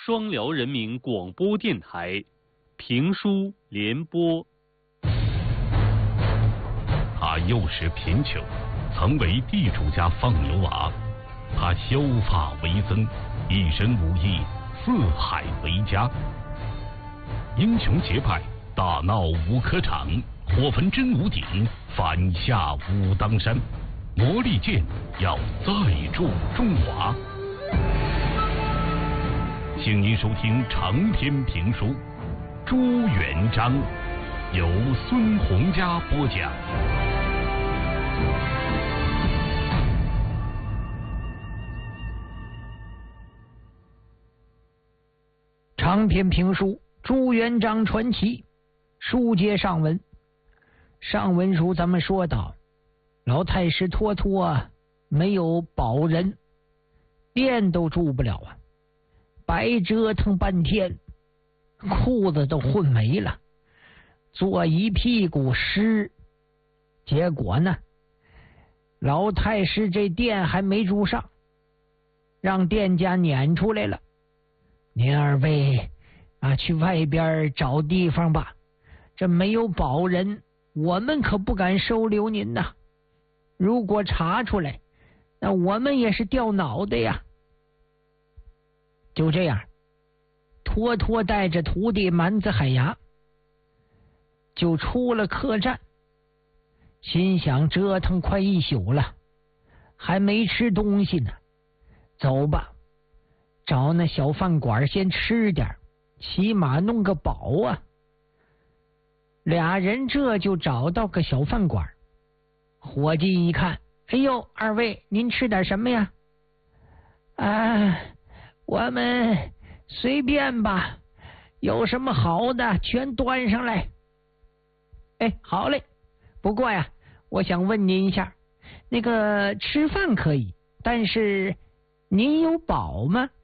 双辽人民广播电台评书联播。 他幼时贫穷，曾为地主家放牛娃。他削发为僧，一身武艺，四海为家。英雄结拜，大闹五科场，火焚真武鼎，反下武当山。魔力剑要再铸中华。请您收听长篇评书《朱元璋》，由孙洪嘉播讲。 长篇评书《朱元璋传奇》，书接上文。上文书咱们说到，老太师托托没有保人，店都住不了啊，白折腾半天，裤子都混没了，坐一屁股湿。结果呢，老太师这店还没住上，让店家撵出来了。您二位去外边找地方吧，这没有保人，我们可不敢收留您呐。如果查出来，那我们也是掉脑袋呀。就这样，托托带着徒弟蛮子海牙就出了客栈，心想折腾快一宿了，还没吃东西呢，走吧，找那小饭馆先吃点，起码弄个饱啊。俩人这就找到个小饭馆，伙计一看，哎呦，二位您吃点什么呀？我们随便吧，有什么好的全端上来。哎，好嘞，不过呀，我想问您一下，那个吃饭可以，但是您有饱吗？